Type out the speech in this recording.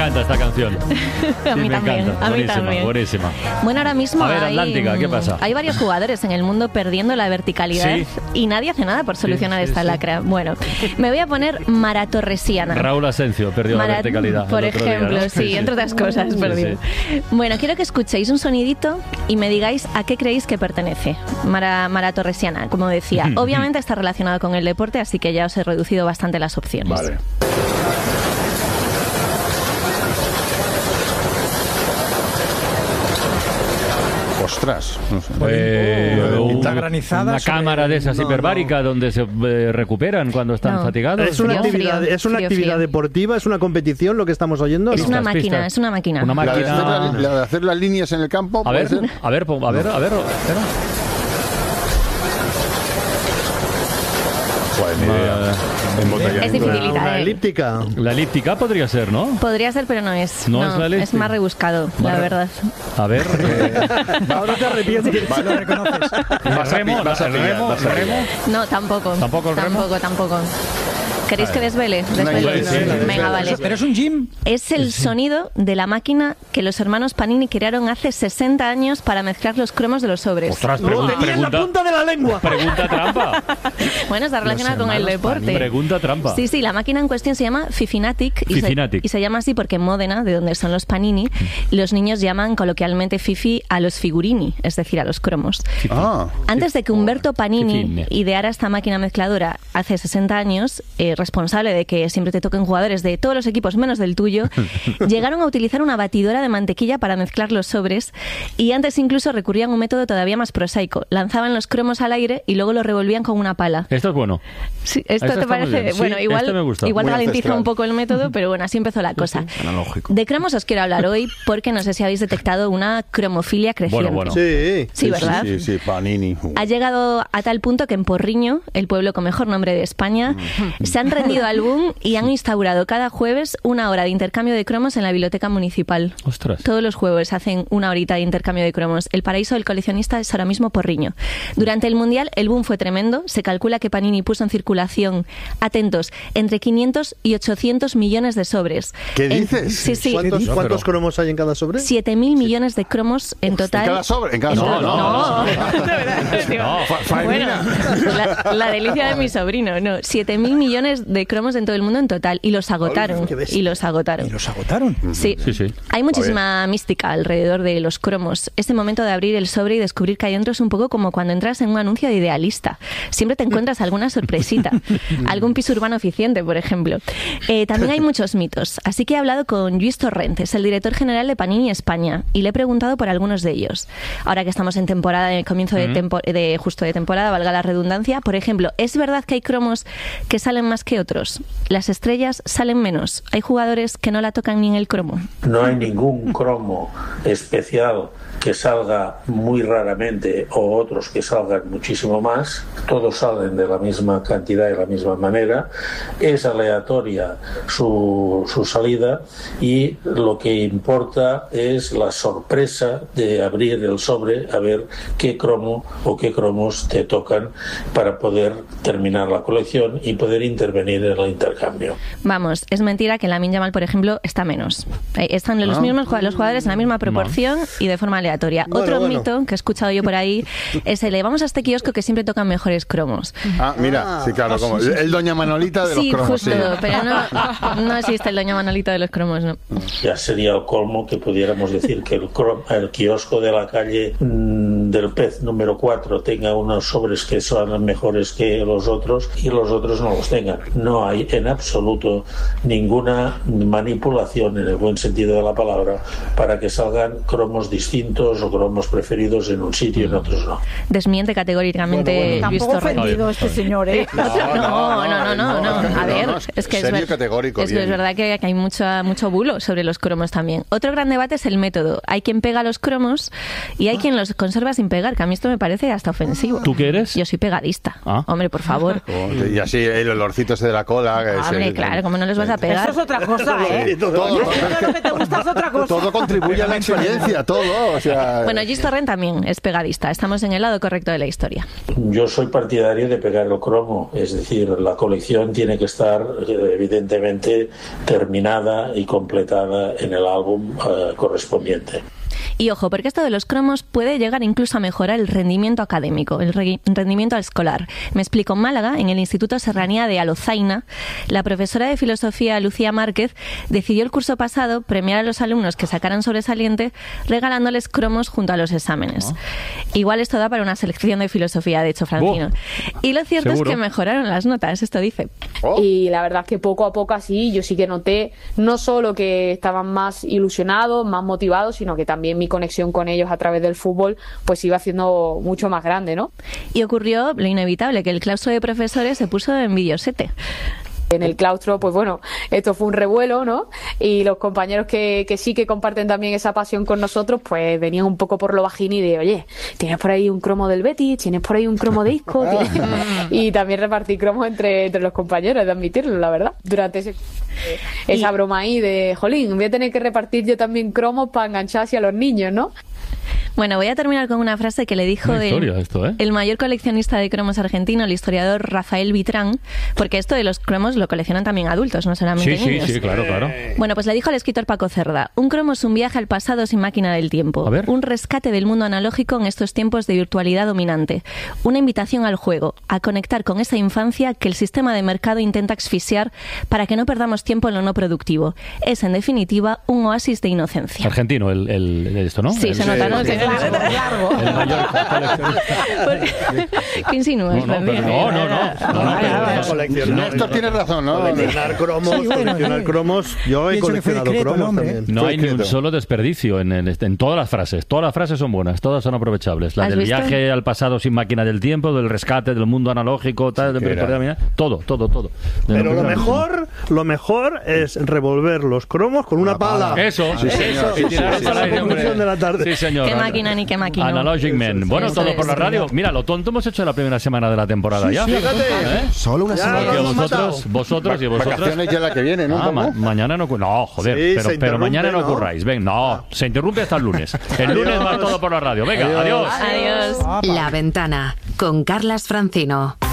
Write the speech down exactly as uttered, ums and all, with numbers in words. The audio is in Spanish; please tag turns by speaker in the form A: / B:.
A: encanta esta canción.
B: A
A: sí,
B: mí
A: me
B: también.
A: Encanta.
B: A mí
A: buenísima,
B: también.
A: buenísima.
B: Bueno, ahora mismo
A: A ver,
B: hay,
A: Atlántica, ¿qué pasa?
B: hay varios jugadores en el mundo perdiendo la verticalidad
A: Sí.
B: y nadie hace nada por solucionar
A: Sí, sí,
B: esta
A: sí.
B: lacra. Bueno, me voy a poner Mara Torresiana.
A: Raúl Asencio perdió
B: Mara-
A: la verticalidad.
B: Por
A: el otro día,
B: ejemplo,
A: ¿no?
B: sí, entre otras cosas,
A: Sí,
B: perdió.
A: sí.
B: Bueno, quiero que escuchéis un sonidito y me digáis a qué creéis que pertenece. Mara, Mara Torresiana, como decía. Obviamente está relacionado con el deporte, así que ya os he reducido bastante las opciones.
C: Vale. Ostras, no sé.
A: Eh,
D: Oh,
A: un-
D: pinta granizada
A: una
D: sobre-
A: cámara de esas
D: no,
A: hiperbáricas donde se eh, recuperan cuando están
B: No.
A: fatigados.
E: Es una
B: Frío,
E: actividad,
B: frío,
E: es una
B: frío,
E: actividad
B: frío.
E: deportiva, es una competición lo que estamos oyendo.
B: Es
E: ¿no?
B: una
A: Pistas,
B: máquina,
A: pistas.
B: es una máquina.
A: Una
C: La de, hacer
A: máquina.
C: la, la de hacer las líneas en el campo,
A: A
C: ¿puede
A: ver,
C: ser?
A: a ver, pon- a ver, a ver, espera.
C: Joder, ni idea. En botella.
B: Es dificilita,
E: Una
B: eh.
E: elíptica.
A: La elíptica podría ser, ¿no?
B: Podría ser, pero no es.
A: No es la elíptica.
B: es más rebuscado,
A: Más
B: la
A: re-
B: verdad.
A: A ver. eh,
D: Ahora te arrepientes, lo reconoces.
C: Vas a
A: remo,
C: pi- vas a pillar,
A: remo,
C: vas a pillar.
A: remo.
B: No, tampoco.
A: ¿Tampoco el remo?
B: Tampoco, tampoco. ¿Queréis que desvele? Desvele.
C: isla, sí, sí,
B: Venga,
C: sí.
B: vale.
D: Pero es un gym.
B: Es el sonido de la máquina que los hermanos Panini crearon hace sesenta años para mezclar los cromos de los sobres.
A: Ostras,
E: Lo
A: pregunta,
E: tenía en la
A: pregunta,
E: punta de la lengua.
A: pregunta trampa.
B: Bueno, está relacionada con el
D: hermanos
B: deporte.
D: Panini.
A: Pregunta trampa.
B: Sí, sí, la máquina en cuestión se llama Fifinatic y,
A: Fifinatic.
B: Se, y se llama así porque en Módena, de donde son los Panini, los niños llaman coloquialmente Fifi a los figurini, es decir, a los cromos.
C: Ah,
B: Antes de que Humberto Panini
A: Fifine.
B: ideara esta máquina mezcladora hace sesenta años, eh, responsable de que siempre te toquen jugadores de todos los equipos menos del tuyo, llegaron a utilizar una batidora de mantequilla para mezclar los sobres y antes incluso recurrían a un método todavía más prosaico. Lanzaban los cromos al aire y luego los revolvían con una pala.
A: Esto es bueno.
B: Sí, ¿esto
A: Esto
B: te
A: está muy
B: parece?
A: bien. Sí,
B: Bueno, igual,
A: este me gusta.
B: igual
C: Muy
B: ralentiza
C: ancestral.
B: un poco el método, pero bueno, así empezó la cosa.
C: analógico.
B: De cromos os quiero hablar hoy porque no sé si habéis detectado una cromofilia creciente.
A: Bueno, bueno.
E: Sí.
B: Sí, ¿verdad?
C: Sí, sí, sí, Panini.
B: Ha llegado a tal punto que en Porriño, el pueblo con mejor nombre de España, se han rendido al boom y han instaurado cada jueves una hora de intercambio de cromos en la biblioteca municipal.
A: Ostras.
B: Todos los jueves hacen una horita de intercambio de cromos. El paraíso del coleccionista es ahora mismo Porriño. Durante el Mundial el boom fue tremendo. Se calcula que Panini puso en circulación, atentos, entre quinientos y ochocientos millones de sobres.
C: ¿Qué
B: En-
C: dices?
B: Sí, sí.
E: ¿Cuántos,
A: No,
E: cuántos
A: pero-
E: cromos hay en cada sobre?
B: siete mil millones de cromos en total.
C: ¿En cada sobre? ¿En cada
B: En
C: sobre?
B: to-
A: No, no,
B: no. De verdad, tío.
A: No,
C: fa-
B: Bueno, la, la delicia de mi sobrino. No, siete mil millones de cromos en todo el mundo en total. Y los agotaron.
E: qué bestia.
B: Y los agotaron.
D: Y los agotaron.
B: Sí.
A: Sí, sí.
B: Hay muchísima mística alrededor de los cromos. Este momento de abrir el sobre y descubrir que hay dentro es un poco como cuando entras en un anuncio de Idealista. Siempre te encuentras alguna sorpresita. Algún piso urbano eficiente, por ejemplo. Eh, también hay muchos mitos. Así que he hablado con Lluís Torrentes, el director general de Panini España, y le he preguntado por algunos de ellos. Ahora que estamos en temporada, en el comienzo de, tempo- de justo de temporada, valga la redundancia, por ejemplo, ¿es verdad que hay cromos que salen más que otros? ¿Las estrellas salen menos? ¿Hay jugadores que no la tocan ni en el cromo?
F: No hay ningún cromo especial que salga muy raramente o otros que salgan muchísimo más. Todos salen de la misma cantidad y de la misma manera. Es aleatoria su, su salida y lo que importa es la sorpresa de abrir el sobre a ver qué cromo o qué cromos te tocan para poder terminar la colección y poder intervenir en el intercambio.
B: Vamos, es mentira que Lamine Yamal, por ejemplo, está menos. Eh, Están los
C: Ah.
B: mismos jue- los jugadores en la misma proporción y de forma aleatoria.
E: Bueno,
B: Otro
E: bueno.
B: mito que he escuchado yo por ahí es el de vamos a este kiosco que siempre tocan mejores cromos.
C: Ah, mira, sí, claro, como el Doña Manolita de los
B: Sí,
C: cromos.
B: justo,
C: sí.
B: pero no, no existe el doña Manolita de los cromos, no.
F: Ya sería el colmo que pudiéramos decir que el, cro- el kiosco de la calle mm, del Pez número cuatro tenga unos sobres que son mejores que los otros y los otros no los tengan. No hay en absoluto ninguna manipulación en el buen sentido de la palabra para que salgan cromos distintos o cromos preferidos en un sitio y en otros no.
B: Desmiente categóricamente
E: Bueno, bueno.
B: Luis
G: Tampoco
B: Torrentes.
G: ofendido este señor, ¿eh?
B: No, no, no, no, no,
C: no,
B: A ver,
C: no,
B: es que es,
C: serio
B: ver-
C: categórico,
B: es, que es
C: bien.
B: verdad que hay mucha, mucho bulo sobre los cromos también. Otro gran debate es el método. Hay quien pega los cromos y hay quien los conserva sin pegar, que a mí esto me parece hasta ofensivo.
A: ¿Tú qué eres?
B: Yo soy pegadista.
A: Ah.
B: Hombre, por favor.
C: Oh, y así el olorcito ese de la cola. que es
B: Hombre,
C: el-
B: claro, como no les vas a pegar.
G: Eso es otra cosa, ¿eh?
C: Todo, todo,
G: Lo que te gusta es otra cosa.
C: todo contribuye a la experiencia, todo. O sea,
B: Bueno, Gis Torrent también es pegadista. Estamos en el lado correcto de la historia.
F: Yo soy partidario de pegar el cromo, es decir, la colección tiene que estar eh, evidentemente terminada y completada en el álbum eh, correspondiente.
B: Y ojo, porque esto de los cromos puede llegar incluso a mejorar el rendimiento académico, el re- rendimiento escolar. Me explico, en Málaga, en el Instituto Serranía de Alozaina, la profesora de filosofía Lucía Márquez decidió el curso pasado premiar a los alumnos que sacaran sobresaliente regalándoles cromos junto a los exámenes. Igual esto da para una selección de filosofía, de hecho, Francino. Y lo cierto
A: ¿seguro?
B: es que mejoraron las notas, esto dice.
C: oh,
H: Y la verdad es que poco a poco así yo sí que noté no solo que estaban más ilusionados, más motivados, sino que también mi conexión con ellos a través del fútbol pues iba haciendo mucho más grande, ¿no?
B: Y ocurrió lo inevitable, que el claustro de profesores se puso envidiosete.
H: En el claustro, pues bueno, esto fue un revuelo, ¿no? Y los compañeros que, que sí que comparten también esa pasión con nosotros, pues venían un poco por lo bajín y de, oye, ¿tienes por ahí un cromo del Betis? ¿Tienes por ahí un cromo de Isco? Y también repartí cromos entre, entre los compañeros, de admitirlo, la verdad. Durante ese, eh, esa broma ahí de, jolín, voy a tener que repartir yo también cromos para enganchar así a los niños, ¿no?
B: Bueno, voy a terminar con una frase que le dijo
A: Una
B: de-
A: historia esto, ¿eh?
B: el mayor coleccionista de cromos argentino, el historiador Rafael Vitrán, porque esto de los cromos lo coleccionan también adultos, no solamente
A: Sí, sí,
B: niños.
A: sí, claro, claro.
B: Bueno, pues le dijo al escritor Paco Cerda, un cromo es un viaje al pasado sin máquina del tiempo,
A: A ver.
B: un rescate del mundo analógico en estos tiempos de virtualidad dominante, una invitación al juego, a conectar con esa infancia que el sistema de mercado intenta asfixiar para que no perdamos tiempo en lo no productivo. Es, en definitiva, un oasis de inocencia.
A: Argentino, el, el, el esto, ¿no?
B: Sí,
A: El-
B: se nota, ¿no?
A: el-
B: Sí,
A: el-
B: claro,
G: largo.
A: el mayor coleccionista.
B: Porque- ¿Qué insinúas,
A: No, no,
B: Fernando?
A: pero no, no, no. No, no, pero-
E: Coleccionar,
C: Néstor tiene razón, ¿no?
E: coleccionar cromos,
D: Sí, bueno,
E: coleccionar
D: sí.
E: cromos. Yo he
D: Pienso que fue
E: coleccionado
D: discreto,
E: cromos
D: ¿no, hombre?
E: también.
A: No
C: Fue
A: hay ni un
C: escrito.
A: solo desperdicio en, en, en todas las frases. Todas las frases son buenas, todas son aprovechables. La
B: ¿Has
A: del
B: visto?
A: viaje al pasado sin máquina del tiempo, del rescate del mundo analógico, tal, de
C: que era.
A: todo, todo, todo. De
E: Pero lo
A: que-
E: mejor, lo mejor es revolver los cromos con una pala.
A: Eso,
C: Sí, señor.
A: y tirarlo
E: Esa es
A: para
E: la
A: aire, hombre.
E: conclusión de la tarde.
A: Sí, señor.
B: Qué máquina ni qué máquina.
A: Analogic Man. Bueno,
B: Eso
A: todo
B: es.
A: por la radio. Mira, lo tonto hemos hecho la primera semana de la temporada ya.
E: Fíjate.
A: ¿Eh?
I: Solo una
E: Ya,
I: semana.
E: lo
A: Que
E: hemos
A: vosotros,
E: matado.
A: vosotros y vosotras.
C: Vacaciones ya la que viene, ¿no?
A: Ah, ma-
C: ¿Cómo?
A: mañana no. cu- No, joder,
E: Sí,
A: pero,
E: se
A: pero
E: interrumpe,
A: mañana no
E: ¿no?
A: curráis. Ven, no, se interrumpe hasta el lunes. El lunes
E: Adiós.
A: va todo por la radio. Venga, adiós.
B: Adiós.
J: La Ventana con Carlas Francino.